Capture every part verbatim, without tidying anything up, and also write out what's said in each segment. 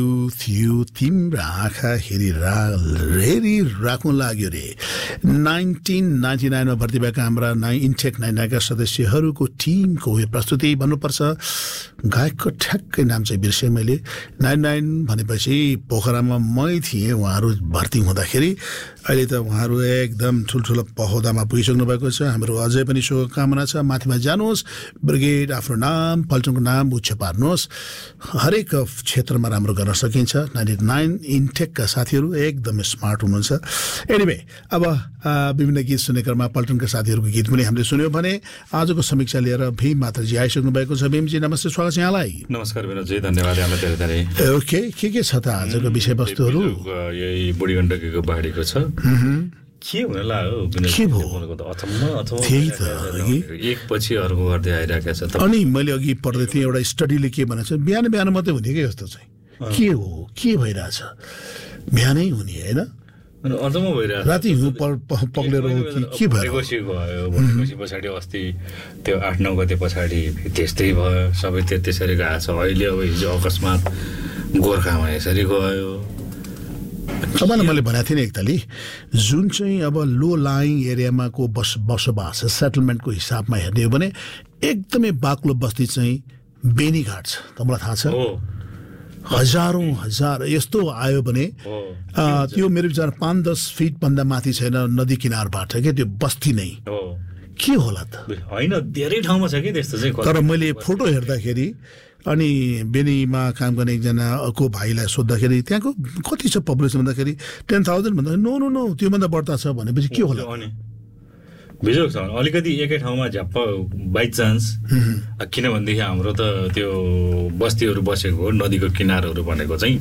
थियो तिम्रा आँखा हेरिरा हेरिराख्नु लाग्यो रे। नाइन्टिन नाइन्टी नाइनमा भर्ती भएका हाम्रा नाइ इन्टेक नाइनका सदस्यहरूको टिमको यो प्रस्तुति भन्नुपर्छ। गायकको ठ्याक्कै नाम चाहिँ बिर्सेँ मैले। नाइन नाइन भनेपछि पोखरामा मै थिएँ उहाँहरू भर्ती हुँदाखेरि। अहिले त उहाँहरू एकदम ठुल्ठुलो पहौदामा पुगिसक्नु भएको छ। हाम्रो अझै पनि शुभकामना छ, माथिमा जानुहोस्, ब्रिगेड आफ्नो नाम पल्टनको नाम उच्च पार्नुहोस्। हरेक क्षेत्रमा राम्रो गर्न सकिन्छ। नाइन्टी नाइन इन्टेकका साथीहरू एकदमै स्मार्ट हुनुहुन्छ। एनिवे अब विभिन्न गीत सुन्ने क्रममा पल्टनका साथीहरूको गीत पनि हामीले सुन्यौँ भने आजको समीक्षा लिएर भीम माताजी आइसक्नु भएको छ। भीमजी नमस्ते, स्वागत छ यहाँलाई। नमस्कार विनोदजी, धन्यवाद यहाँलाई धेरै धेरै। ओके, के के छ त आजको विषयवस्तुहरू? यही बुढी गण्डकीको बाढीको छ। के हुन लाग्यो के भयो? अथम्म अथम्म त्यही त एक पछि अर्को गर्दै आइरहेको छ। अनि मैले अघि पढ्दै थिएँ, एउटा स्टडीले के भनेको छ, बिहान बिहान मात्रै हुने कि जस्तो चाहिँ। के हो, के भइरहेछ? बिहानै हुने होइन, अर्थमा भइरहेको राति हिउँ पक्लेर के भयो? भोटेकोसी पछाडि अस्ति त्यो आठ नौ गते पछाडि त्यस्तै भयो, सबै त्यसरी गएको छ। अहिले अब हिजो अकस्मात गोर्खामा यसरी गयो। तपाईँलाई मैले भनेको थिएँ नि एकतालि, जुन चाहिँ अब लो लाइङ एरियामा को बस बसोबास सेटलमेन्टको हिसाबमा हेर्ने हो भने एकदमै बाक्लो बस्ती चाहिँ बेनीघाट छ। तपाईँलाई थाहा छ? हजारौँ हजार यस्तो आयो भने त्यो मेरो विचार पाँच दस फिट भन्दा माथि छैन नदी किनारबाट के त्यो बस्ती नै। के होला त? होइन, धेरै ठाउँमा छ कि त्यस्तो चाहिँ। तर मैले फोटो हेर्दाखेरि अनि बेनीमा काम गर्ने एकजना को भाइलाई सोद्धाखेरि त्यहाँको कति छ पपुलेसन भन्दाखेरि टेन थाउजन्ड भन्दा नो नो नो त्योभन्दा बढ्ता छ भनेपछि के होला? बिजोग छ अलिकति एकै ठाउँमा झ्याप्प बाई चान्स। किनभनेदेखि हाम्रो त त्यो बस्तीहरू बसेको हो, नदीको किनारहरू भनेको चाहिँ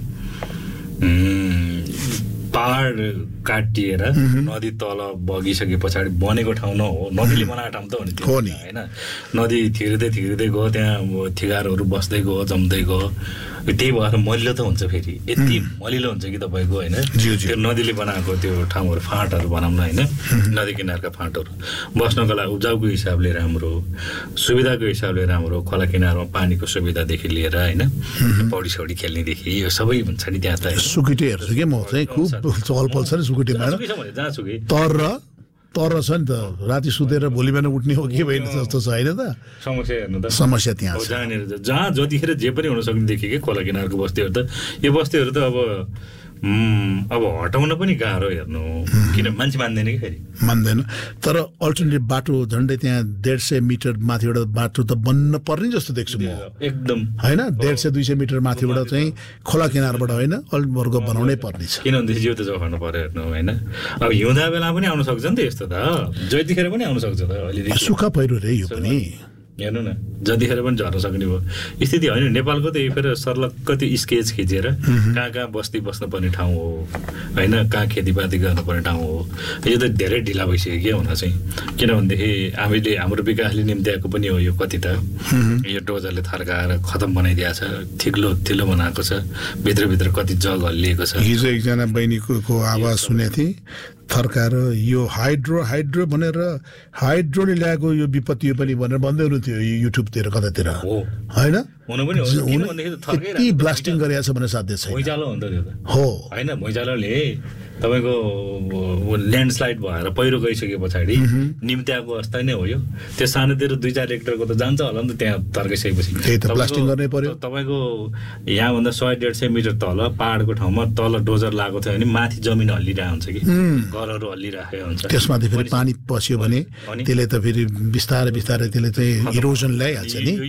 पहाड काटिएर नदी तल बगिसके पछाडि बनेको ठाउँ न हो। नदीले बनाएको ठाउँ त हो नि होइन। नदी थिर्दै थिर्दै गयो, त्यहाँ ठिगारहरू बस्दै गयो, जम्दै गयो। त्यही भएर मलिलो त हुन्छ, फेरि यति मलिलो हुन्छ कि तपाईँको होइन। त्यो नदीले बनाएको त्यो ठाउँहरू फाँटहरू भनौँ न होइन, नदी किनारका फाँटहरू बस्नको लागि उब्जाउको हिसाबले राम्रो, सुविधाको हिसाबले राम्रो, खोला किनारमा पानीको सुविधादेखि लिएर होइन, पौडी सौडी खेल्नेदेखि यो सबै हुन्छ नि। त्यहाँ त सुकुटी हेर्छु कि म चाहिँ खुब चहल पहल छ नि सुकुटीमा। तर तर छ नि त, राति सुतेर भोलि बिहान उठ्ने हो कि भएन जस्तो छ होइन त समस्या। हेर्नु त समस्या त्यहाँ छ। जहाँनिर जहाँ जतिखेर जे पनि हुन सक्ने देखियो कि खोला किनारको बस्तीहरू त। यो बस्तीहरू त अब अब हटाउन पनि गाह्रो हेर्नु, किन मान्छे मान्दैन कि फेरि मान्दैन। तर अल्टरनेटिभ बाटो झन्डै त्यहाँ डेढ सय मिटर माथिबाट बाटो त बन्न पर्ने जस्तो देख्छु म एकदम होइन। डेढ सय दुई सय मिटर माथिबाट चाहिँ खोला किनारबाट होइन अल्टवर्ग बनाउनै पर्ने छ। किनभनेदेखि जिउ त जोखाउनु पर्यो हेर्नु होइन। अब हिउँदा बेला पनि आउन सक्छ नि त यस्तो त, जतिखेर पनि आउन सक्छ त। अहिले सुक्खा पहिरो रे यो पनि हेर्नु न, जतिखेर पनि झर्न सक्ने भयो स्थिति होइन। नेपालको त यो फेरि सर्लक्क त्यो स्केच खिचेर कहाँ कहाँ बस्ती बस्नुपर्ने ठाउँ हो होइन, कहाँ खेतीपाती गर्नुपर्ने ठाउँ हो। यो त धेरै ढिला भइसक्यो क्या हुन चाहिँ। किनभनेदेखि हामीले हाम्रो विकासले निम्ति आएको पनि हो यो। कति त यो डोजरले थर्काएर खतम बनाइदिएको छ, थिग्लो थिलो बनाएको छ, भित्रभित्र कति जग हल्लिएको छ। हिजो एकजना बहिनीको आवाज सुनेको थिएँ, थर्काएर यो हाइड्रो हाइड्रो भनेर हाइड्रोले ल्याएको यो विपत्ति हो पनि भनेर भन्दै हुनुहुन्थ्यो युट्युबतिर कतातिर होइन। यति ब्लास्टिङ गरेको छ भने साध्य छैन। भुइँचालो हो नि त त्यो त हो होइन। भुइँचालोले तपाईँको ल्यान्डस्लाइड भएर पहिरो गइसके पछाडि निम्त्याएको अवस्था नै हो यो। त्यो सानोतिर दुई चार हेक्टरको त जान्छ होला नि त त्यहाँ तर्काइसकेपछि। त्यही त ब्लास्टिङ गर्नै पर्यो। तपाईँको यहाँभन्दा सय डेढ सय मिटर तल पहाडको ठाउँमा तल डोजर लगाएको थियो भने माथि जमिन हल्लिरहेको हुन्छ कि, घरहरू हल्लिरहेको हुन्छ। त्यसमाथि फेरि पानी पस्यो भने त्यसले त फेरि बिस्तारै बिस्तारै त्यसले चाहिँ इरोजन ल्याइहाल्छ नि।